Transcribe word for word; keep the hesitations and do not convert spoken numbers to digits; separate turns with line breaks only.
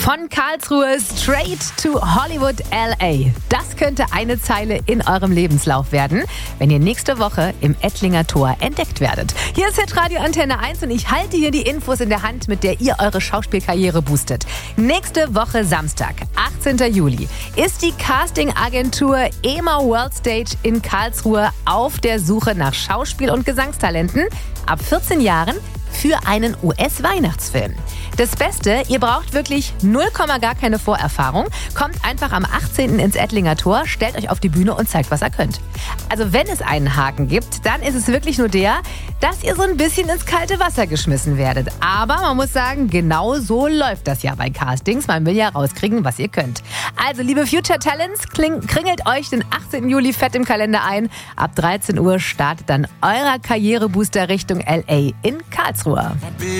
Von Karlsruhe straight to Hollywood L A. Das könnte eine Zeile in eurem Lebenslauf werden, wenn ihr nächste Woche im Ettlinger Tor entdeckt werdet. Hier ist Hitradio Antenne eins und ich halte hier die Infos in der Hand, mit der ihr eure Schauspielkarriere boostet. Nächste Woche Samstag, achtzehnten Juli, ist die Castingagentur E M A World Stage in Karlsruhe auf der Suche nach Schauspiel- und Gesangstalenten ab vierzehn Jahren für einen U S-Weihnachtsfilm. Das Beste, ihr braucht wirklich null, gar keine Vorerfahrung. Kommt einfach am achtzehnten ins Ettlinger Tor, stellt euch auf die Bühne und zeigt, was ihr könnt. Also wenn es einen Haken gibt, dann ist es wirklich nur der, dass ihr so ein bisschen ins kalte Wasser geschmissen werdet. Aber man muss sagen, genau so läuft das ja bei Castings. Man will ja rauskriegen, was ihr könnt. Also liebe Future Talents, kling, kringelt euch den achtzehnten Juli fett im Kalender ein. Ab dreizehn Uhr startet dann eurer Karrierebooster Richtung L A in Karlsruhe.